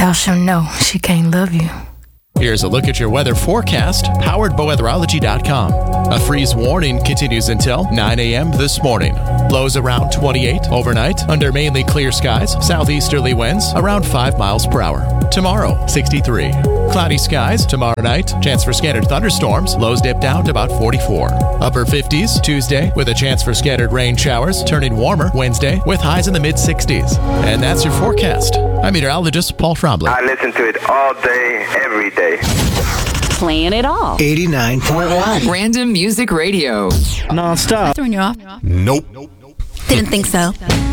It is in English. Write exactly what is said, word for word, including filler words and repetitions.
Thou shalt know she can't love you. Here's a look at your weather forecast, powered by weatherology dot com. A freeze warning continues until nine a.m. this morning. Lows around twenty-eight overnight, under mainly clear skies, southeasterly winds around five miles per hour. Tomorrow, sixty-three. Cloudy skies tomorrow night, chance for scattered thunderstorms, lows dip down to about forty-four. Upper fifties Tuesday, with a chance for scattered rain showers, turning warmer Wednesday with highs in the mid-sixties. And that's your forecast. I'm meteorologist Paul Trombley. I listen to it all day, every day. Playing it all. eighty-nine point one. Random Music Radio. Non-stop. Throwing you off? Nope. Didn't think so.